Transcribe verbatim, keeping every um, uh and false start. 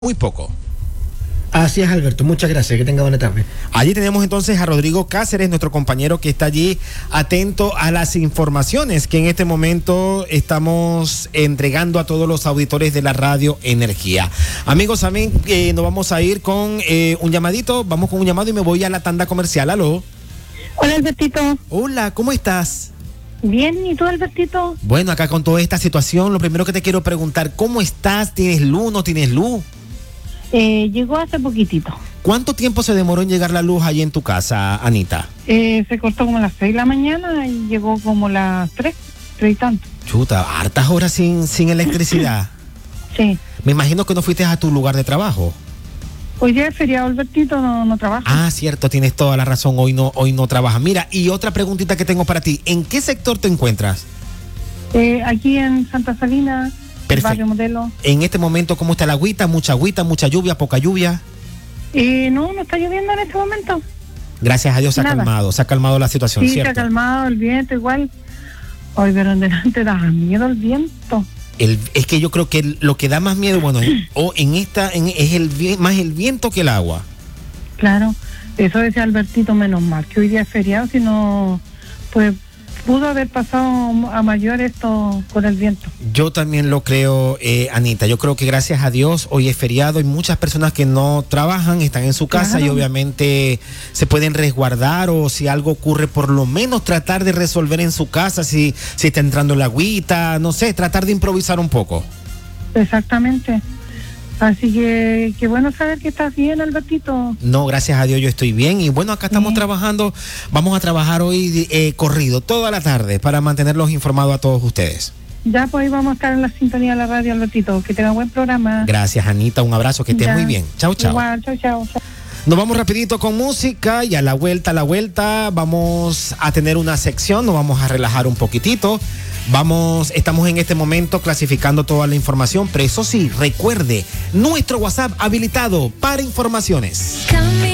muy poco. Así es, Alberto. Muchas gracias. Que tenga buena tarde. Allí tenemos entonces a Rodrigo Cáceres, nuestro compañero que está allí atento a las informaciones que en este momento estamos entregando a todos los auditores de la Radio Energía. Amigos, también eh, nos vamos a ir con eh, un llamadito. Vamos con un llamado y me voy a la tanda comercial. ¿Aló? Hola, Albertito. Hola, ¿cómo estás? Bien, ¿y tú, Albertito? Bueno, acá con toda esta situación, lo primero que te quiero preguntar, ¿cómo estás? ¿Tienes luz? ¿No tienes luz? Eh, llegó hace poquitito. ¿Cuánto tiempo se demoró en llegar la luz allí en tu casa, Anita? Eh, se cortó como a las seis de la mañana y llegó como a las tres, tres y tanto. Chuta, hartas horas sin, sin electricidad. Sí. Me imagino que no fuiste a tu lugar de trabajo. Hoy día es feriado, Albertito, no, no trabaja. Ah, cierto, tienes toda la razón, hoy no, hoy no trabaja. Mira, y otra preguntita que tengo para ti, ¿en qué sector te encuentras? Eh, aquí en Santa Salina, Perfecto. Barrio Modelo. En este momento, ¿cómo está la agüita? ¿Mucha agüita, mucha lluvia, poca lluvia? Eh, no, no está lloviendo en este momento. Gracias a Dios se ha Nada. calmado, se ha calmado la situación, Sí, ¿cierto? se ha calmado el viento igual. Hoy, pero en delante da miedo el viento. El, es que yo creo que el- lo que da más miedo, bueno, en, o en esta, en, es el vi- más el viento que el agua. Claro, eso decía Albertito, menos mal que hoy día es feriado, si no, pues pudo haber pasado a mayor esto con el viento. Yo también lo creo, eh, Anita. Yo creo que gracias a Dios hoy es feriado. Hay muchas personas que no trabajan, están en su casa Claro. y obviamente se pueden resguardar o si algo ocurre, por lo menos tratar de resolver en su casa, si, si está entrando la agüita, no sé, tratar de improvisar un poco. Exactamente. Así que qué bueno saber que estás bien, Albertito. No, gracias a Dios yo estoy bien y bueno, acá estamos Sí. trabajando. Vamos a trabajar hoy eh, corrido toda la tarde para mantenerlos informados a todos ustedes. Ya pues ahí vamos a estar en la sintonía de la radio, Albertito. Que tenga buen programa. Gracias, Anita. Un abrazo, que estés Ya. muy bien. Chao, chao. Igual, chao, chao. chao. Nos vamos rapidito con música y a la vuelta, a la vuelta vamos a tener una sección, nos vamos a relajar un poquitito. Vamos, estamos en este momento clasificando toda la información, pero eso sí, recuerde, nuestro WhatsApp habilitado para informaciones.